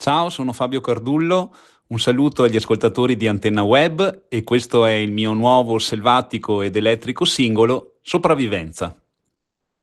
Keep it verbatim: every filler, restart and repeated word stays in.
Ciao, sono Fabio Cardullo, un saluto agli ascoltatori di Antenna Web e questo è il mio nuovo selvatico ed elettrico singolo Sopravvivenza.